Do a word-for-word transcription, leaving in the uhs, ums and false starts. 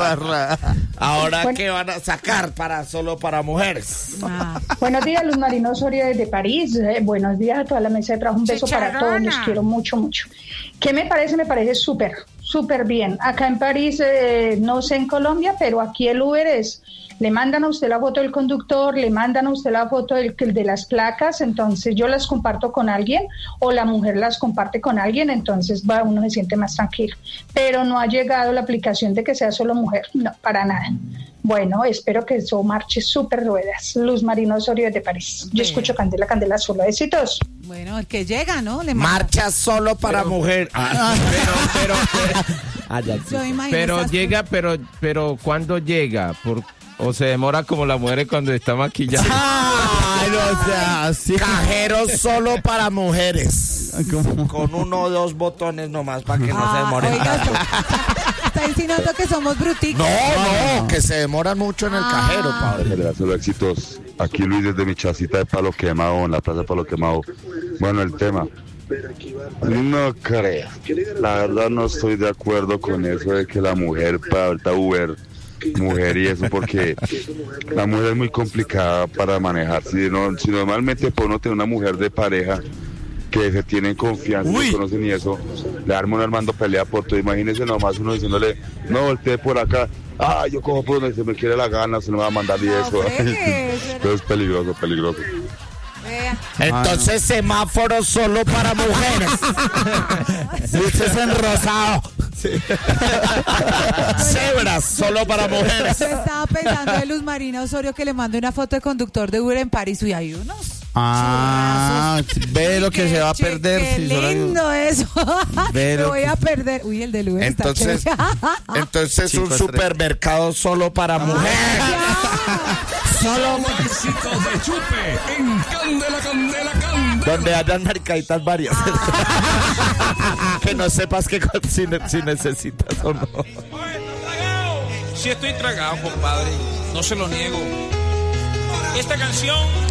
Ahora, bueno, ¿qué van a sacar para solo para mujeres? Ah. Buenos días, Luz Marina Osorio desde París. Eh, buenos días a toda la mesa de trabajo. Un beso para todos. Los quiero mucho, mucho. ¿Qué me parece? Me parece súper, súper bien. Acá en París, eh, no sé en Colombia, pero aquí el Uber es... Le mandan a usted la foto del conductor, le mandan a usted la foto del, de las placas, entonces yo las comparto con alguien o la mujer las comparte con alguien, entonces va, uno se siente más tranquilo. Pero no ha llegado la aplicación de que sea solo mujer, no, para nada. Bueno, espero que eso marche súper ruedas. Luz Marina Osorio de París. Yo Bien. escucho Candela, Candela, solo éxitos. Bueno, el que llega, ¿no? Le manda. Marcha solo para Pero- mujer. Ah, Pero, pero, ah, ya, sí. Yo imagino pero esas- llega, pero, pero ¿cuándo llega? Por, o se demora como las mujeres cuando está maquillada. Ay, o sea, sí. Cajero solo para mujeres. Con uno o dos botones nomás para que no se Ah, demoren oiga, tanto. está, está insinuando que somos bruticos. No, no, que se demoran mucho en el Ah. cajero, padre. Candela, solo éxitos. Aquí Luis desde mi chacita de Palo Quemado, en la plaza de Palo Quemado. Bueno, el tema. No creo. La verdad no estoy de acuerdo con eso de que la mujer para ahorita Uber, mujer y eso, porque la mujer es muy complicada para manejar. Si, no, si normalmente por uno tener una mujer de pareja que se tienen confianza, Uy. se conocen y eso, le arma un armando pelea por todo. Imagínese nomás uno diciéndole, no voltee por acá. Ah, yo cojo por donde se me quiere la gana, se me va a mandar y No eso. fregues, Entonces es peligroso, peligroso. Vea. Entonces, semáforo solo para mujeres. Luces en rosado. Cebras solo para mujeres. Yo estaba pensando de Luz Marina Osorio que le mande una foto de conductor de Uber en París y hay unos. Ah, ve lo que se va a Che, perder. Qué si solo- lindo eso. Ve Me lo voy que- a perder. Uy, el de Uber está Entonces, chévere. entonces un Cinco estrellas. supermercado solo para mujeres. Solo Éxitos de Chupe en Candela, Candela, Candela. donde hayan marcaditas varias. Que no sepas que si, ne- si necesitas o no. Sí estoy tragado, compadre. No se lo niego. Esta canción